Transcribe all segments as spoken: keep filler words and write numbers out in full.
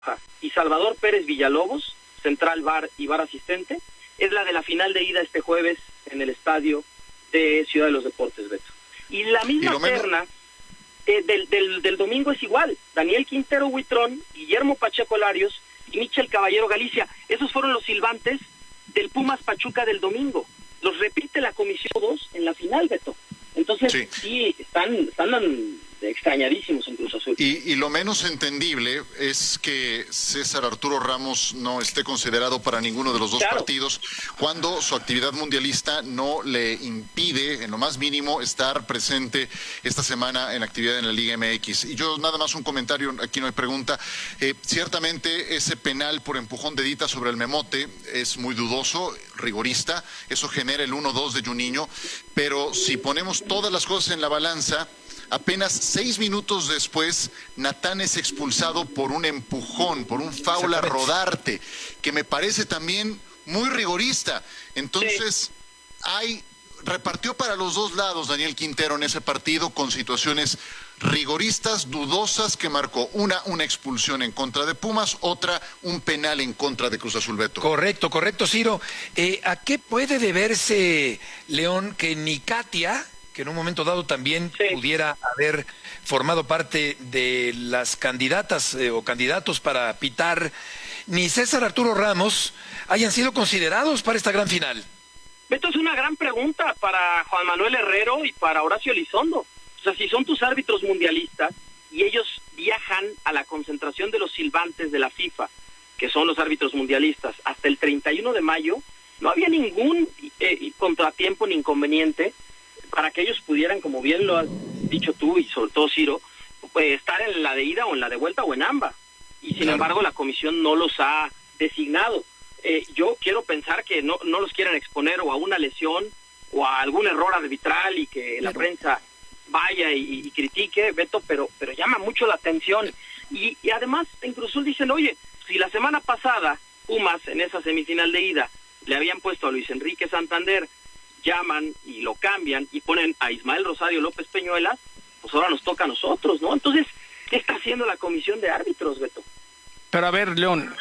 y Salvador Pérez Villalobos, central bar y bar asistente, es la de la final de ida este jueves en el estadio de Ciudad de los Deportes, Beto. Y la misma ¿Y terna eh, del, del, del domingo es igual. Daniel Quintero Huitrón, Guillermo Pacheco Larios y Michel Caballero Galicia. Esos fueron los silbantes del Pumas Pachuca del domingo. Los repite la Comisión dos en la final, Beto. Entonces, sí, sí están, están extrañadísimos en Cruz Azul. Y, y lo menos entendible es que César Arturo Ramos no esté considerado para ninguno de los dos claro. partidos, cuando su actividad mundialista no le impide, en lo más mínimo, estar presente esta semana en actividad en la Liga M X. Y yo nada más un comentario, aquí no hay pregunta. Eh, ciertamente ese penal por empujón de Dita sobre el Memote es muy dudoso, rigorista, eso genera el uno dos de Juninho, pero si ponemos todas las cosas en la balanza, apenas seis minutos después, Natán es expulsado por un empujón, por un foul a Rodarte, que me parece también muy rigorista. Entonces, sí. hay repartió para los dos lados Daniel Quintero en ese partido con situaciones rigoristas, dudosas, que marcó una, una expulsión en contra de Pumas, otra, un penal en contra de Cruz Azul, Beto. Correcto, correcto, Ciro. Eh, ¿A qué puede deberse, León, que ni Katia, que en un momento dado también sí. pudiera haber formado parte de las candidatas eh, o candidatos para pitar, ni César Arturo Ramos hayan sido considerados para esta gran final? Esto es una gran pregunta para Juan Manuel Herrero y para Horacio Elizondo. O sea, si son tus árbitros mundialistas y ellos viajan a la concentración de los silbantes de la FIFA, que son los árbitros mundialistas, hasta el treinta y uno de mayo, no había ningún eh, contratiempo ni inconveniente para que ellos pudieran, como bien lo has dicho tú y sobre todo Ciro, pues, estar en la de ida o en la de vuelta o en ambas. Y sin claro. embargo la comisión no los ha designado. Eh, yo quiero pensar que no, no los quieren exponer o a una lesión o a algún error arbitral y que claro. la prensa vaya y, y critique, Beto, pero pero llama mucho la atención. Y, y además en Cruz Azul dicen, oye, si la semana pasada Pumas en esa semifinal de ida le habían puesto a Luis Enrique Santander, llaman y lo cambian y ponen a Ismael Rosario López Peñuelas, pues ahora nos toca a nosotros, ¿no? Entonces, ¿qué está haciendo la comisión de árbitros, Beto? Pero a ver, León,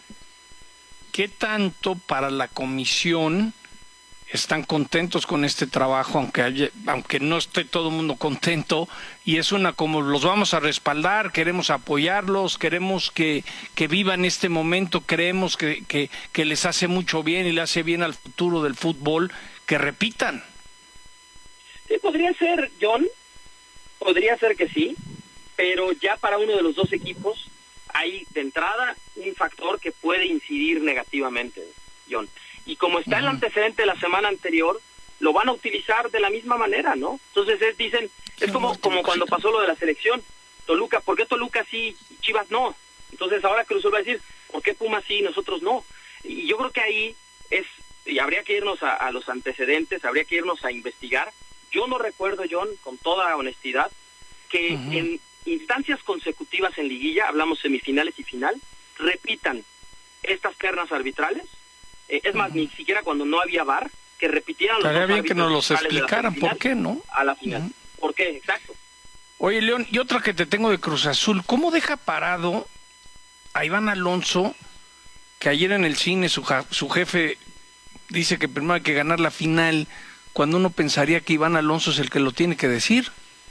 ¿qué tanto para la comisión están contentos con este trabajo, aunque haya, aunque no esté todo el mundo contento, y es una como los vamos a respaldar, queremos apoyarlos, queremos que, que vivan este momento, creemos que, que, que les hace mucho bien y le hace bien al futuro del fútbol, que repitan? Sí, podría ser, John, podría ser que sí, pero ya para uno de los dos equipos hay de entrada un factor que puede incidir negativamente, John. Y como está el antecedente de la semana anterior, lo van a utilizar de la misma manera, ¿no? Entonces es, dicen, es como, como cuando pasó lo de la selección. Toluca, ¿por qué Toluca sí y Chivas no? Entonces ahora Cruz Azul va a decir, ¿por qué Pumas sí y nosotros no? Y yo creo que ahí es, y habría que irnos a, a los antecedentes, habría que irnos a investigar. Yo no recuerdo, John, con toda honestidad, que uh-huh. en instancias consecutivas en liguilla, hablamos semifinales y final, repitan estas ternas arbitrales. Eh, es más, uh-huh. ni siquiera cuando no había V A R, que repitieran los Estaría bien que nos los explicaran, ¿por qué no? A la final. Uh-huh. ¿Por qué? Exacto. Oye, León, y otra que te tengo de Cruz Azul, ¿cómo deja parado a Iván Alonso, que ayer en el cine su, ja, su jefe dice que primero hay que ganar la final, cuando uno pensaría que Iván Alonso es el que lo tiene que decir?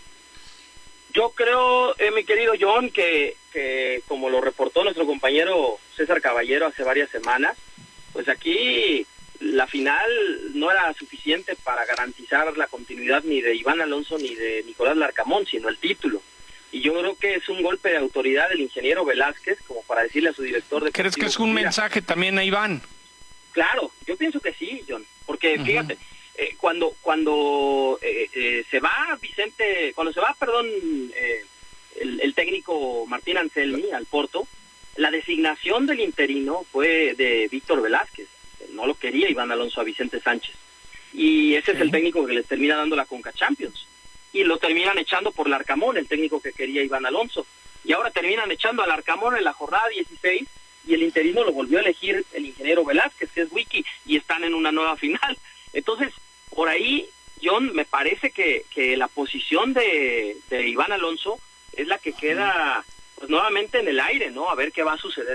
Yo creo, eh, mi querido John, que, que como lo reportó nuestro compañero César Caballero hace varias semanas, pues aquí la final no era suficiente para garantizar la continuidad ni de Iván Alonso ni de Nicolás Larcamón, sino el título. Y yo creo que es un golpe de autoridad del ingeniero Velázquez, como para decirle a su director de... ¿Crees que es un mira, mensaje también a Iván? Claro, yo pienso que sí, John, porque uh-huh. fíjate, eh, cuando cuando eh, eh, se va Vicente, cuando se va, perdón, eh, el, el técnico Martín Anselmi al Porto, la designación del interino fue de Víctor Velázquez, no lo quería Iván Alonso a Vicente Sánchez, y ese sí. es el técnico que les termina dando la Conca Champions, y lo terminan echando por Larcamón, el técnico que quería Iván Alonso, y ahora terminan echando a Larcamón en la jornada dieciséis, y el interino lo volvió a elegir el ingeniero Velázquez, que es Wiki, y están en una nueva final. Entonces, por ahí, John, me parece que, que la posición de, de Iván Alonso es la que queda pues nuevamente en el aire, ¿no? A ver qué va a suceder.